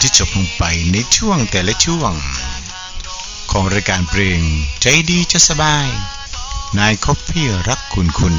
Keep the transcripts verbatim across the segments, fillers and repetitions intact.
ที่จบลงไปในช่วงแต่ละช่วงของรายการเพลงใจดีจะสบายนายคอฟฟี่รักคุณคุณ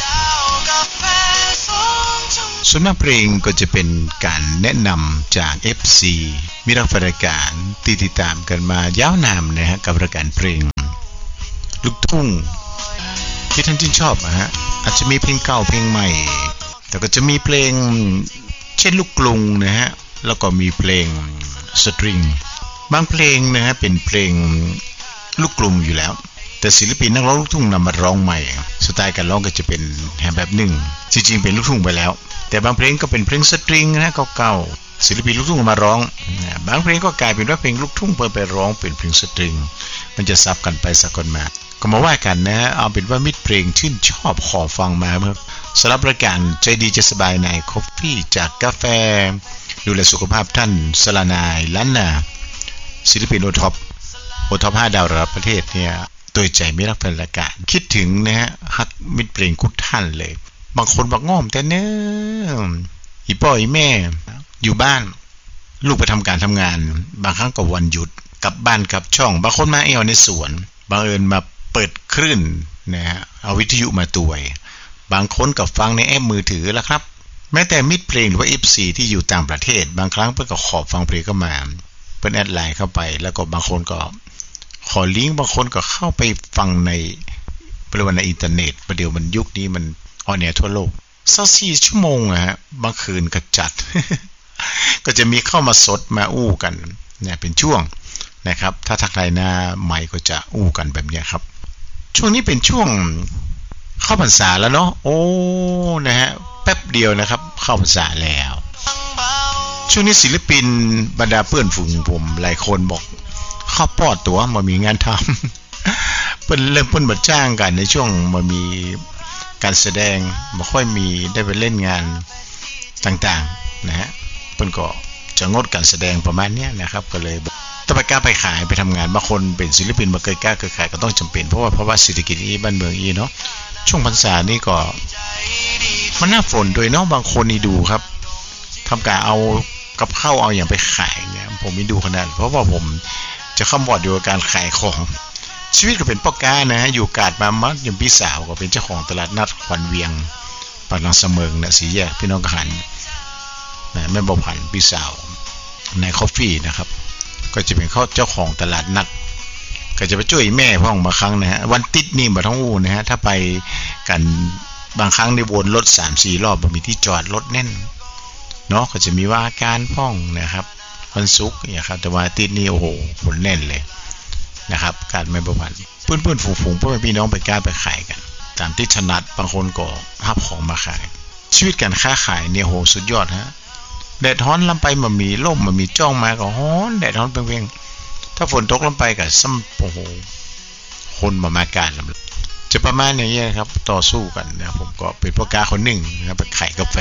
ส่วนมากเพลงก็จะเป็นการแนะนำจาก เอฟ ซี มีรักรายการติดติดตามกันมายาวนานนะฮะกับรายการเพลงลูกทุ่งที่ท่านชื่นชอบนะฮะอาจจะมีเพลงเก่าเพลงใหม่แต่ก็จะมีเพลงเช่นลูกกรุงนะฮะแล้วก็มีเพลงสตริงบางเพลงนะฮะเป็นเพลงลูกกรุงอยู่แล้วแต่ศิลปินนักร้องลูกทุ่งนำมาร้องใหม่สไตล์การร้องก็จะเป็นแบบหนึ่งจริงๆเป็นลูกทุ่งไปแล้วแต่บางเพลงก็เป็นเพลงสตริงนะเก่าๆศิลปินลูกทุ่งมาร้องบางเพลงก็กลายเป็นว่าเพลงลูกทุ่งเปิดไปร้องเป็นเพลงสตริงมันจะซับกันไปสักคนมาก็มาว่ากันนะเอาเป็นว่ามิตรเพลงชื่นชอบขอฟังมาครับสำหรับรายการใจดีจะสบายในคอฟฟี่จากกาแฟดูแลสุขภาพท่านสลานายล้านนาศิลปินโอท็อปโอท็อปห้าดาวระดับประเทศเนี่ยโดยใจไม่รักแฟนรายการคิดถึงนะฮะฮักมิตรเพลงคุดท่านเลยบางคนบอกง่อมแต่เนื้ออีพ่ออีแม่อยู่บ้านลูกไปทำการทำงานบางครั้งก็วันหยุดกลับบ้านกลับช่องบางคนมาเอวในสวนบางเอิญมาเปิดคลื่นนะฮะเอาวิทยุมาต่วยบางคนก็ฟังในแอปมือถือแล้วครับแม้แต่มิตรเพลงหรือว่า เอฟ ซี ที่อยู่ต่างประเทศบางครั้งเพิ่นก็ขอฟังเพลงเข้ามาเพิ่นแอดไลน์เข้าไปแล้วก็บางคนก็ขอลิงก์บางคนก็เข้าไปฟังในบริเวณในอินเทอร์เน็ตประเดี๋ยวมันยุคนี้มันออนแอร์ทั่วโลกสักสี่ชั่วโมงอะฮะบางคืนก็จัด ก็จะมีเข้ามาสดมาอู้กันเนี่ยเป็นช่วงนะครับถ้าทักทายหน้าใหม่ก็จะอู้กันแบบนี้ครับช่วงนี้เป็นช่วงเข้าพรรษาแล้วเนาะโอ้นะฮะแป๊บเดียวนะครับเข้าพรรษาแล้วช่วงนี้ศิลปินบรรดาเพื่อนฝูงผมหลายคนบอกเข้าปอดตัวมามีงานทำเพิ่นเริ่มเพิ่นมาจ้างกันในช่วงมามีการแสดงไม่ค่อยมีได้ไปเล่นงานต่างๆนะฮะเพิ่นก็จะงดการแสดงประมาณนี้นะครับก็เลยต้องไปกล้าไปขายไปทำงานบางคนเป็นศิลปินมาเคยกล้าเคยขายก็ต้องจำเป็นเพราะว่าเพราะว่าเศรษฐกิจอีบ้านเมืองอีเนาะช่วงพรรษานี่ก็มันหน้าฝนด้วยเนาะบางคนนี่ดูครับทำการเอากับข้าวเอาอย่างไปขายเนี่ยผมไม่ดูขนาดเพราะว่าผมจะเข้าหมดอยู่กับการขายของชีวิตก็เป็นพ่อค้านะฮะอยู่กาดมามัดยังพี่สาวก็เป็นเจ้าของตลาดนัดขวัญเวียงปากน้ำเสมิงนะสีแยกพี่น้องกหันนะแม่บ่ผันพี่สาวในคอฟฟี่นะครับก็จะเป็นเขาเจ้าของตลาดนัดก็จะไปช่วยแม่พ่องบางครั้งนะฮะวันติดนี่บ่ทั้งอู้นะฮะถ้าไปกันบางครั้งได้วนรถ สามสี่ รอบบ่มีที่จอดรถแน่นเนาะก็จะมีว่าการพ่องนะครับวันศุกร์เนี่ยครับแต่ว่าติดนี่โอ้โหคนแน่นเลยนะครับการไม่ประวัติเพื่อนๆฝูงๆพ่อแม่พี่น้องไปกล้าไปขายกันตามที่ถนัดบางคนก็รับของมาขายชีวิตการค้าขายเนี่ยโหสุดยอดฮะแดดร้อนลำไปมันมีร่มมันมีจ้องมาก็ร้อนแดดร้อนเพียงๆถ้าฝนตกลงไปก็ซ้ำโอ้โหคนมามาการจะประมาณอย่างนี้ครับต่อสู้กันนะผมก็เป็นพ่อค้าคนหนึ่งนะไปขายกาแฟ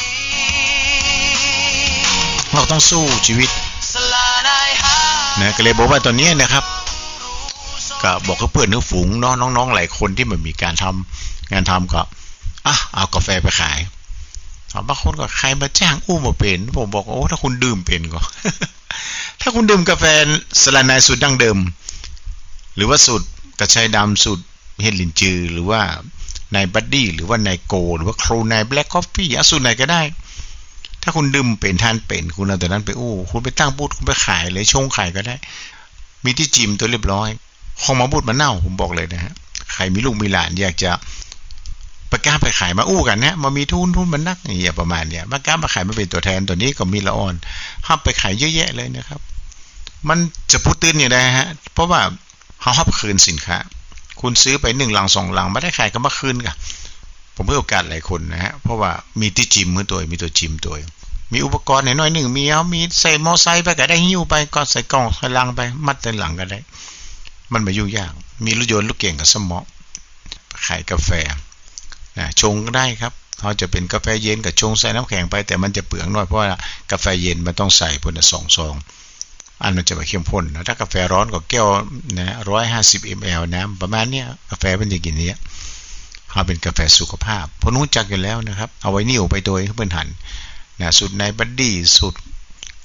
เราต้องสู้ชีวิตนะก็เลยบอกว่าตอนนี้นะครับก็บอกกับเพื่อนกับฝูงน้องน้องๆหลายคนที่มันมีการทำงานทำก็อ่ะเอากาแฟไปขายบางคนก็ใครมาจ้างอู้มาเป็นผมบอกโอ้ถ้าคุณดื่มเป็นก็ถ้าคุณดื่มกาแฟสลานายสูตรดั้งเดิมหรือว่าสูตรกระชายดำสูตรเฮดลินจือหรือว่านายบัดดี้หรือว่านายโกหรือว่าโครนายแบล็คคอฟฟี่สูตรไหนก็ได้ถ้าคุณดื่มเป็นทานเป็นคุณเอาแต่นั้นไปอู้คุณไปตั้งบูธคุณไปขายเลยชงขายก็ได้มีที่จิมตัวเรียบร้อยของมาบูธมาเน่าผมบอกเลยนะฮะใครมีลูกมีหลานอยากจะประกาศไปขายมาอู้กันนะมามีทุนทุนมันนักอย่างเงี้ยประมาณเนี้ยประกาศมาขายมาเป็นตัวแทนตัวนี้ก็มีละอ่อนห้ามไปขายเยอะแยะเลยนะครับมันจะพูดตื่นอย่างไรฮะเพราะว่าเขาห้ามคืนสินค้าคุณซื้อไปหนึ่งลังสองลังไม่ได้ขายก็มาคืนกันผมเพื่อโอกาสหลายคนนะฮะเพราะว่ามีที่จิมมือตัวมีตัวจิมตัวมีอุปกรณ์หน่อยๆหนึ่งมีเอามีใส่มอไซค์ไปก็ได้หิ้วไปก็ใส่กล่องใส่ลังไปมัดในหลังก็ได้มันไม่ยุ่งยากมีรถยนต์ลูกเก่งกับสมอขายกาแฟนะชงก็ได้ครับเขาจะเป็นกาแฟเย็นกับชงใส่น้ำแข็งไปแต่มันจะเปลืองน้อยเพราะว่ากาแฟเย็นมันต้องใส่พนสองซองอันมันจะไปเข้มข้นนะถ้ากาแฟร้อนก็แก้วนะหนึ่งร้อยห้าสิบมิลลิลิตรน้ำประมาณเนี้ยกาแฟมันจะกินเนี้ยเขาเป็นกาแฟสุขภาพพอรู้จักอยู่แล้วนะครับเอาไว้นิ่วไปโดยเพื่อนหันนะสูตรนายบัดดี้สูตรโค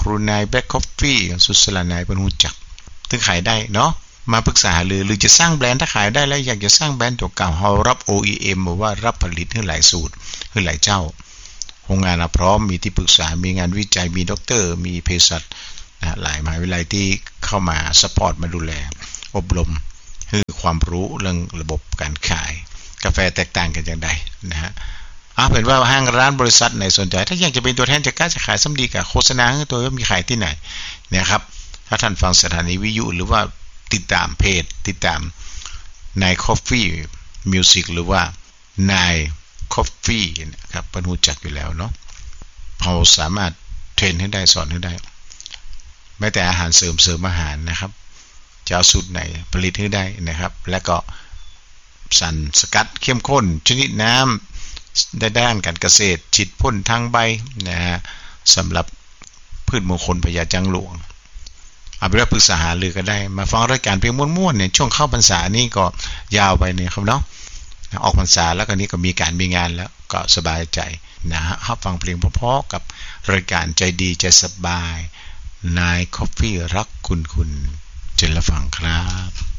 ครูนายแบล็คคอฟฟี่สุสลานายเป็นหูจักถึงขายได้เนาะมาปรึกษาหรือหรือจะสร้างแบรนด์ถ้าขายได้แล้วอยากจะสร้างแบรนด์ตัวเก่าเรารับ โอ อี เอ็ม หรือว่ารับผลิตให้หลายสูตรให้หลายเจ้าโรงงานเราพร้อมมีที่ปรึกษามีงานวิจัยมีด็อกเตอร์มีเภสัชนะหลายมหาวิทยาลัยที่เข้ามาซัพพอร์ตมาดูแลอบรมให้ความรู้เรื่องระบบการขายกาแฟแตกต่างกันอย่างไรนะฮะเอาเป็นว่าห้างร้านบริษัทไหนสนใจถ้าอยากจะเป็นตัวแทนจะกล้าจะขายซ้ำดีกับโฆษณาตัวว่ามีขายที่ไหนเนี่ยครับถ้าท่านฟังสถานีวิทยุหรือว่าติดตามเพจติดตามนาย Coffee Music หรือว่านาย Coffee นะครับเป็นหูจักอยู่แล้วเนาะเราสามารถเทรนให้ได้สอนให้ได้แม้แต่อาหารเสริมเสริมอาหารนะครับจะเอาสูตรไหนผลิตให้ได้นะครับและก็สารสกัดเข้มข้นชนิดน้ำได้ด้านการเกษตรฉีดพ่นทางใบนะฮะสำหรับพืชมงคลพญาจังหลวงเอาไปรับปรึกษาหารือกันได้มาฟังรายการเพลงม่วนๆเนี่ยช่วงเข้าพรรษานี่ก็ยาวไปเนี่ยครับเนาะออกพรรษาแล้วก็นี้ก็มีการมีงานแล้วก็สบายใจนะฮะฟังเพลงเพราะๆกับรายการใจดีใจสบายนาย Coffee รักคุณคุณเจริญฟังครับ